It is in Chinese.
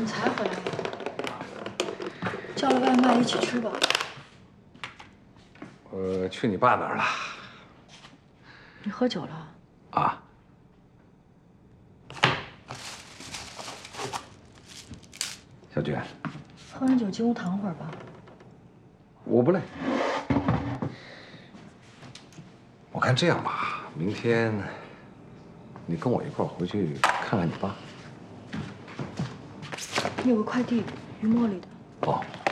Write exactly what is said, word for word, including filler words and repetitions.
么才回来呀？叫了外卖一起吃吧。 我去你爸那儿了。 你喝酒了？ 啊。小娟， 喝完酒进屋躺会儿吧。 我不累。我看这样吧，明天你跟我一块儿回去看看你爸。 你有个快递，于茉莉的。 哦。